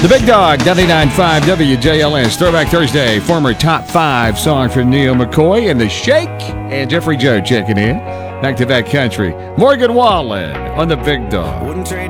The Big Dog, 99.5 WJLS. Throwback Thursday. Former top 5 song from Neil McCoy and The Shake. And Jeffrey Joe checking in. Back to Back Country. Morgan Wallen on The Big Dog. Wouldn't trade